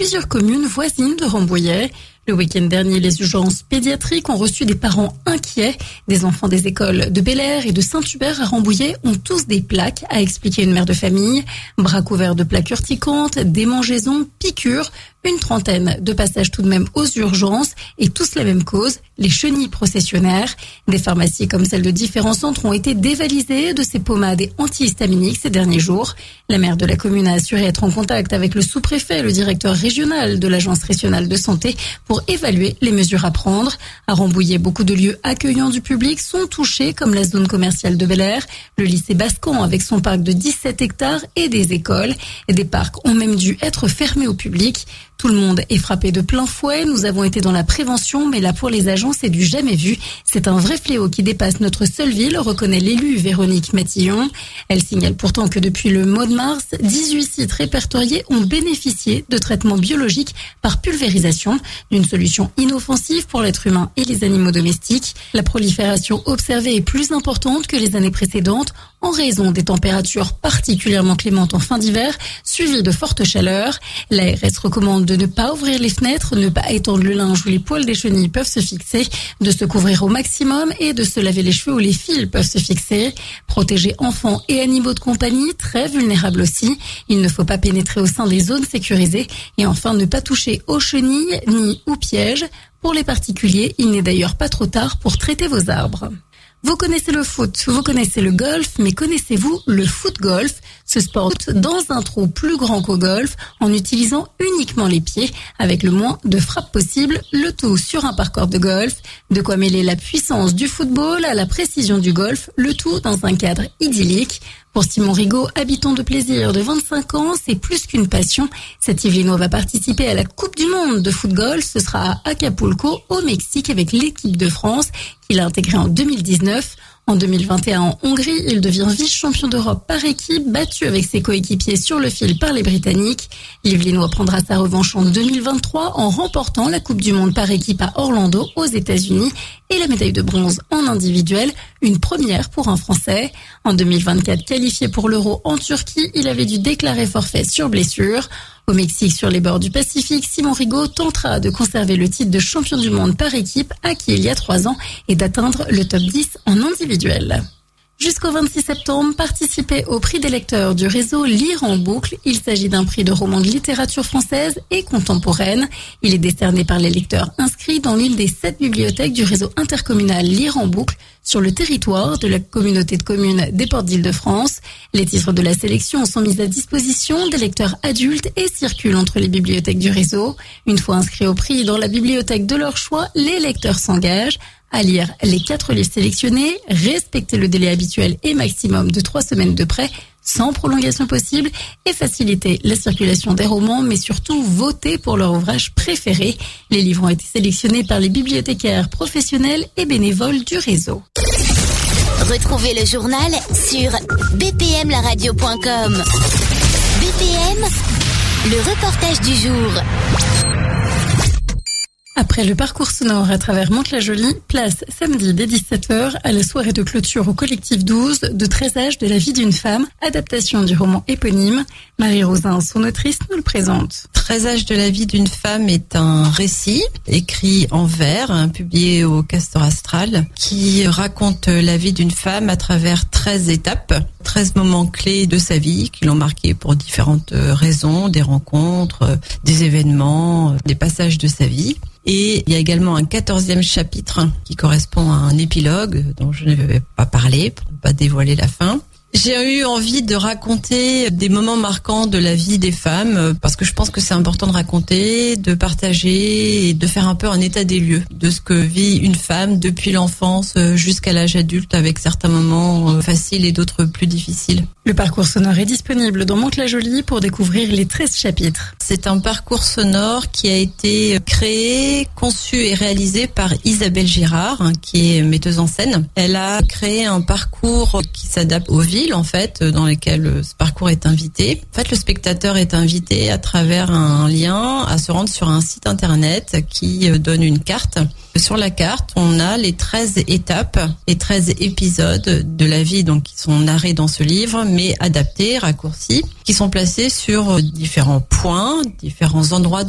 plusieurs communes voisines de Rambouillet. Le week-end dernier, les urgences pédiatriques ont reçu des parents inquiets. Des enfants des écoles de Bel-Air et de Saint-Hubert à Rambouillet ont tous des plaques, a expliqué une mère de famille. Bras couverts de plaques urticantes, démangeaisons, piqûres, une trentaine de passages tout de même aux urgences et tous la même cause, les chenilles processionnaires. Des pharmacies comme celle de différents centres ont été dévalisées de ces pommades et antihistaminiques ces derniers jours. La maire de la commune a assuré être en contact avec le sous-préfet et le directeur régional de l'Agence régionale de santé pour évaluer les mesures à prendre. À Rambouillet, beaucoup de lieux accueillants du public sont touchés, comme la zone commerciale de Bel-Air, le lycée Bascan avec son parc de 17 hectares et des écoles. Et des parcs ont même dû être fermés au public. Tout le monde est frappé de plein fouet. Nous avons été dans la prévention, mais là pour les agents, c'est du jamais vu. C'est un vrai fléau qui dépasse notre seule ville, reconnaît l'élue Véronique Matillon. Elle signale pourtant que depuis le mois de mars, 18 sites répertoriés ont bénéficié de traitements biologiques par pulvérisation, d'une solution inoffensive pour l'être humain et les animaux domestiques. La prolifération observée est plus importante que les années précédentes en raison des températures particulièrement clémentes en fin d'hiver, suivies de fortes chaleurs. L'ARS recommande de ne pas ouvrir les fenêtres, ne pas étendre le linge où les poils des chenilles peuvent se fixer, de se couvrir au maximum et de se laver les cheveux où les fils peuvent se fixer. Protéger enfants et animaux de compagnie, très vulnérables aussi. Il ne faut pas pénétrer au sein des zones sécurisées. Et enfin, ne pas toucher aux chenilles ni aux pièges. Pour les particuliers, il n'est d'ailleurs pas trop tard pour traiter vos arbres. Vous connaissez le foot, vous connaissez le golf, mais connaissez-vous le foot-golf? Ce sport dans un trou plus grand qu'au golf, en utilisant uniquement les pieds, avec le moins de frappes possible, le tout sur un parcours de golf. De quoi mêler la puissance du football à la précision du golf, le tout dans un cadre idyllique. Pour Simon Rigaud, habitant de plaisir de 25 ans, c'est plus qu'une passion. Cet Yvelinois va participer à la Coupe du Monde de foot-golf. Ce sera à Acapulco, au Mexique, avec l'équipe de France qu'il a intégrée en 2019. En 2021, en Hongrie, il devient vice-champion d'Europe par équipe, battu avec ses coéquipiers sur le fil par les Britanniques. L'Yvelinois prendra sa revanche en 2023 en remportant la Coupe du Monde par équipe à Orlando, aux États-Unis, et la médaille de bronze en individuel, une première pour un Français. En 2024, qualifié pour l'Euro en Turquie, il avait dû déclarer forfait sur blessure. Au Mexique, sur les bords du Pacifique, Simon Rigaud tentera de conserver le titre de champion du monde par équipe acquis il y a 3 ans et d'atteindre le top 10 en individuel. Jusqu'au 26 septembre, participez au prix des lecteurs du réseau Lire en boucle. Il s'agit d'un prix de roman de littérature française et contemporaine. Il est décerné par les lecteurs inscrits dans l'une des 7 bibliothèques du réseau intercommunal Lire en boucle sur le territoire de la communauté de communes des Portes d'Île-de-France. Les titres de la sélection sont mis à disposition des lecteurs adultes et circulent entre les bibliothèques du réseau. Une fois inscrits au prix dans la bibliothèque de leur choix, les lecteurs s'engagent à lire les 4 livres sélectionnés, respecter le délai habituel et maximum de 3 semaines de prêt, sans prolongation possible, et faciliter la circulation des romans, mais surtout voter pour leur ouvrage préféré. Les livres ont été sélectionnés par les bibliothécaires professionnels et bénévoles du réseau. Retrouvez le journal sur bpmlaradio.com. BPM, le reportage du jour. Après le parcours sonore à travers Mantes-la-Jolie, place samedi dès 17h à la soirée de clôture au collectif 12 de 13 âges de la vie d'une femme, adaptation du roman éponyme. Marie Rosin, son autrice, nous le présente. 13 âges de la vie d'une femme est un récit écrit en vers, publié au Castor Astral, qui raconte la vie d'une femme à travers 13 étapes, 13 moments clés de sa vie qui l'ont marquée pour différentes raisons, des rencontres, des événements, des passages de sa vie. Et il y a également un 14e chapitre qui correspond à un épilogue dont je ne vais pas parler pour ne pas dévoiler la fin. J'ai eu envie de raconter des moments marquants de la vie des femmes parce que je pense que c'est important de raconter, de partager et de faire un peu un état des lieux de ce que vit une femme depuis l'enfance jusqu'à l'âge adulte avec certains moments faciles et d'autres plus difficiles. Le parcours sonore est disponible dans Mantes-la-Jolie pour découvrir les 13 chapitres. C'est un parcours sonore qui a été créé, conçu et réalisé par Isabelle Girard, qui est metteuse en scène. Elle a créé un parcours qui s'adapte aux villes, en fait, dans lesquelles ce parcours est invité. En fait, le spectateur est invité à travers un lien à se rendre sur un site internet qui donne une carte. Sur la carte, on a les 13 étapes, les 13 épisodes de la vie donc qui sont narrés dans ce livre, mais adaptés, raccourcis, qui sont placés sur différents points, différents endroits de